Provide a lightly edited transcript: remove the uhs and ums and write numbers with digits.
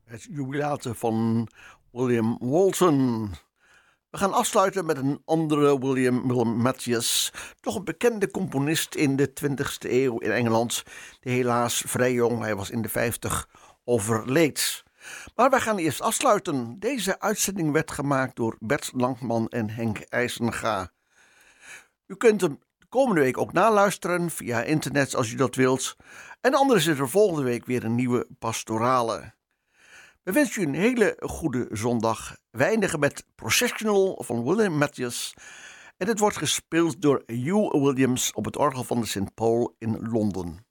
Het jubilaat van William Walton. We gaan afsluiten met een andere William Mathias, toch een bekende componist in de 20e eeuw in Engeland, die helaas vrij jong, hij was in de 50, overleed. Maar wij gaan eerst afsluiten. Deze uitzending werd gemaakt door Bert Langman en Henk IJzenga. U kunt hem de komende week ook naluisteren via internet als u dat wilt. En anders is er volgende week weer een nieuwe pastorale. We wensen u een hele goede zondag. We eindigen met Processional van William Mathias. En het wordt gespeeld door Hugh Williams op het orgel van de St. Paul in Londen.